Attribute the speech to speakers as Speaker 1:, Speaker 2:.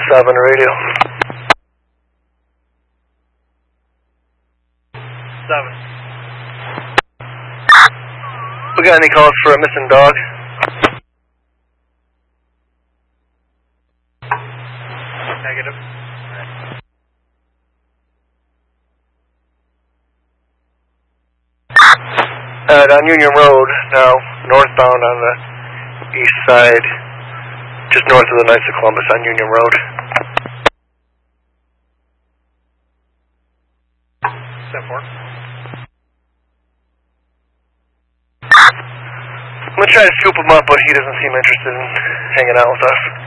Speaker 1: 7 radio.
Speaker 2: 7.
Speaker 1: We got any calls for a missing dog?
Speaker 2: Negative.
Speaker 1: On Union Road now, northbound on the east side, just north of the Knights of Columbus on Union Road.
Speaker 2: 10-4.
Speaker 1: I'm going to try to scoop him up, but he doesn't seem interested in hanging out with us.